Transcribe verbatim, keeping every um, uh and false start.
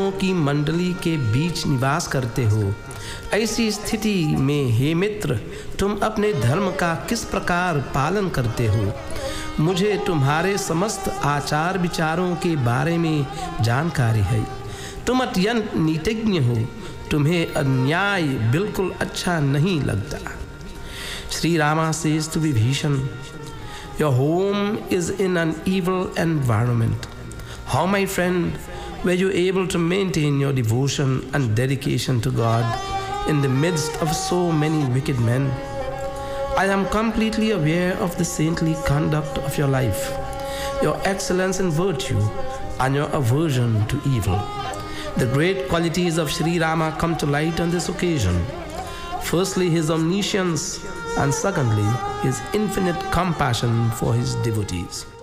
दुष्टों की मंडली के बीच निवास करते हो। ऐसी स्थिति में हे मित्र, तुम अपने धर्म का किस प्रकार पालन करते हो? मुझे तुम्हारे समस्त आचार विचारों के बारे में जानकारी है। तुम अत्यंत नीतिज्ञ हो, तुम्हें अन्याय बिल्कुल अच्छा नहीं लगता। Sri Rama says to Vibhishan, your home is in an evil environment. How, my friend, were you able to maintain your devotion and dedication to God in the midst of so many wicked men? I am completely aware of the saintly conduct of your life, your excellence in virtue, and your aversion to evil. The great qualities of Sri Rama come to light on this occasion. Firstly, his omniscience, and secondly, his infinite compassion for his devotees.